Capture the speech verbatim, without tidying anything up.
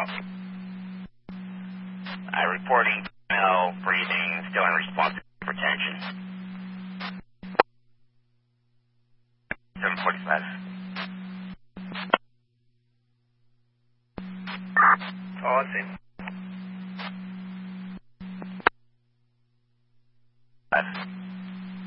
out. Uh, reporting smell, breathing, still in response to hypertension. seven forty-five.